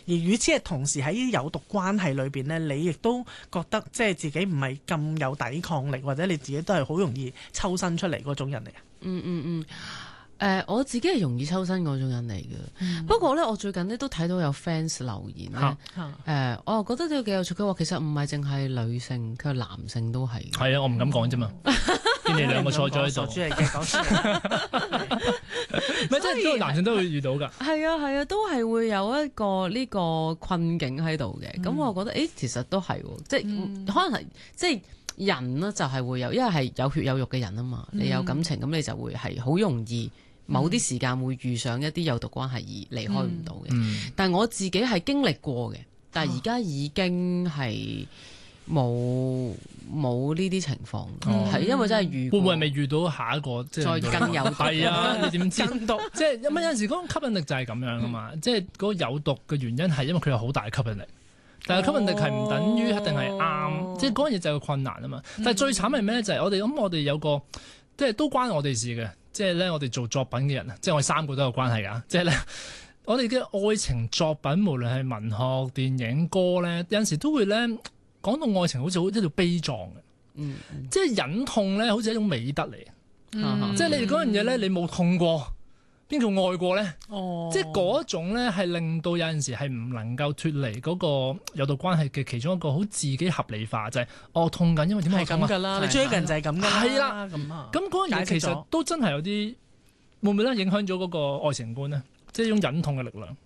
而與此係同時喺有毒關係裏邊呢，你亦都覺得即係自己唔係咁有抵抗力，或者你自己都係好容易抽身出嚟嗰種人嚟啊？ 我自己係容易抽身嗰種人嚟嘅。不過咧，我最近咧都睇到有 fans 留言咧，我又覺得都幾有趣。佢話其實唔係淨係女性，佢話男性都係。 係啊，我唔敢講啫嘛。見你兩個坐咗喺度， 傻豬嚟嘅講出嚟。 唔係，即係都男性都會遇到㗎。 係啊，都係會有一個呢個困境喺度嘅。咁我覺得，其實都係，即係可能係即係人呢，就係會有，因為係有血有肉嘅人啊嘛。你有感情，咁你就會係好容易某啲時間會遇上一啲有毒關係而離開唔到嘅。但係我自己係經歷過嘅，但係而家已經係冇呢啲情況，係因為真係遇過。會唔會未遇到下一個即係再更有毒？係啊，你點知？即係有陣時嗰種吸引力就係咁樣噶嘛。即係嗰個有毒嘅原因係因為佢有好大吸引力，但係吸引力係唔等於一定係啱。即係嗰樣嘢就係個困難啊嘛。但係最慘係咩咧？就係我哋有個即係都關我哋事嘅。即係咧，我哋做作品嘅人啊，即係我哋三個都有關係㗎。即係咧，我哋嘅愛情作品，無論係文學、電影、歌咧，有陣時都會咧講到愛情好似一條悲壯嘅，即係忍痛咧，好似一種美德嚟。即係你哋嗰樣嘢咧，你冇痛過，邊叫愛過咧？即係嗰種咧，係令到有陣時係唔能夠脫離嗰個有毒關係嘅其中一個好自己合理化，就係我痛緊，因為點解係咁㗎啦？你追人就係咁㗎啦。係啦， 咁嗰樣嘢其實都真係有啲會唔會咧影響咗嗰個愛情觀咧？即係一種忍痛嘅力量。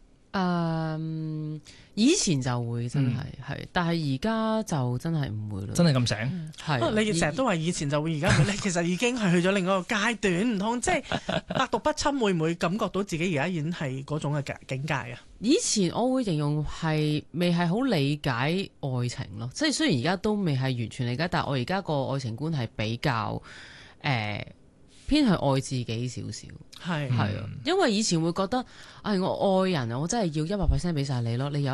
以前就會真係但係而家就真係唔會咯。 真係咁醒？ 係。你成日都話以前就會，而家唔會。你其實已經係去咗另一個階段，唔通即係百毒不侵會唔會感覺到自己而家已經係嗰種嘅境界啊？ 以前我會形容係未係好理解愛情咯，即係雖然而家都未係完全理解，但係我而家個愛情觀係比較偏向愛自己少少。係啊，因為以前會覺得，我愛人啊，我真係要100% 俾晒你咯，你有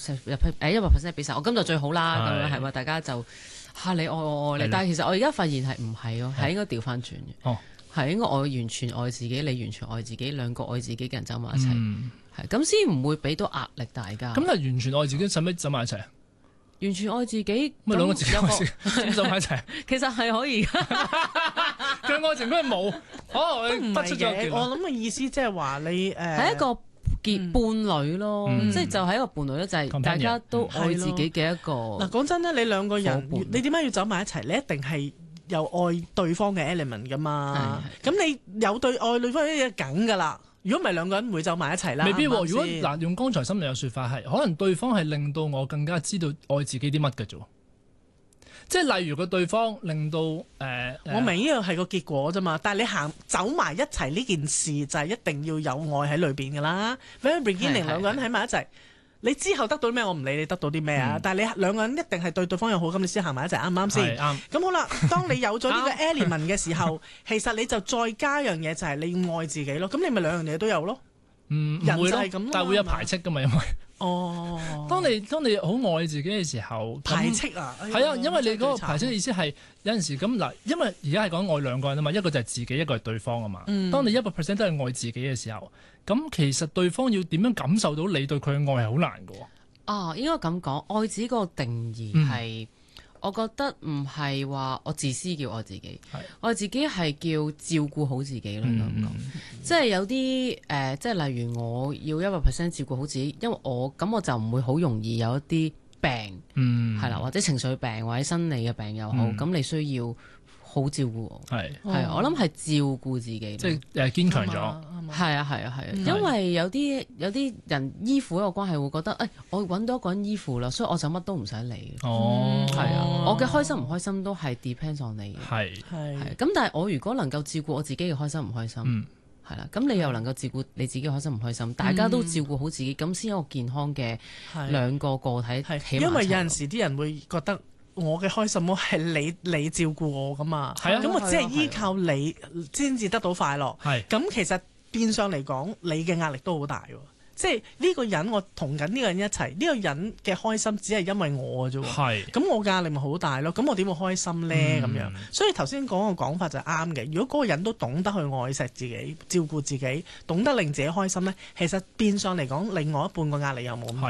100% 俾晒我，咁就最好啦，咁樣係嘛？大家就你愛我愛你，但係其實我而家發現係唔係咯，係應該調翻轉嘅，係應該我完全愛自己，你完全愛自己，兩個愛自己嘅人走埋一齊，係咁先唔會俾到壓力大家。咁但係完全愛自己，使乜走埋一齊啊？ 完全愛自己， 咪兩個自己愛自己走埋一齊？ 其實係可以。 佢愛情都係冇， 都唔係嘅。我諗嘅意思即係話你係一個伴侶咯，即係就係一個伴侶咯，就係大家都愛自己嘅一個。 嗱，講真咧，你兩個人，你點解要走埋一齊？你一定係有愛對方嘅 element 噶嘛。咁你有愛對方嘅嘢梗噶啦。如果唔係兩個人唔會走埋一齊啦。 未必喎。 係咪先？ 如果嗱用剛才心理嘅説法係，可能對方係令到我更加知道愛自己啲乜嘅啫。即係例如個對方令到我明呢個係個結果啫嘛，但係你走埋一齊呢件事就係一定要有愛喺裏邊㗎啦。Very beginning 兩個人喺埋一齊，你之後得到咩我唔理你得到啲咩啊，但係你兩個人一定係對對方有好感，你先行埋一齊，啱唔啱先？啱。咁好啦，當你有咗呢個 element 嘅時候，其實你就再加樣嘢就係你愛自己咯。咁你咪兩樣嘢都有咯。人就係咁咯， 但係會有排斥㗎嘛，因為。當你好愛自己嘅時候， 排斥啊， 係啊，因為你嗰個排斥嘅意思係有陣時咁嗱，因為而家係講愛兩個人啊嘛，一個就係自己，一個係對方啊嘛。當你100%都係愛自己嘅時候，咁其實對方要點樣感受到你對佢嘅愛係好難㗎。 應該咁講，愛自己個定義係。我覺得唔係話我自私叫愛自己，我自己係叫照顧好自己咯。咁講，即係有啲即係例如我要100% 照顧好自己，因為我就唔會好容易有一啲病，係啦，或者情緒病或者生理嘅病又好，咁你需要好照顧我。我諗係照顧自己， 即係堅強咗。 係啊，因為有啲人依附一個關係會覺得，我揾到一個人依附啦，所以我就乜都唔使理。係啊，我嘅開心唔開心都係 depends on 你。係。咁但係我如果能夠照顧我自己嘅開心唔開心，係啦，咁你又能夠照顧你自己嘅開心唔開心，大家都照顧好自己，咁先有個健康嘅兩個個體。 因為有陣時啲人會覺得我嘅開心係你照顧我噶嘛，咁我只係依靠你先至得到快樂。咁其實變相嚟講，你嘅壓力都好大喎。即係呢個人我同緊呢個人一齊，呢個人嘅開心只係因為我啫喎。咁我嘅壓力咪好大咯。咁我點會開心呢？咁樣，所以頭先講個講法就係啱嘅。如果嗰個人都懂得去愛錫自己、照顧自己，懂得令自己開心呢，其實變相嚟講，另外一半個壓力又冇咁大。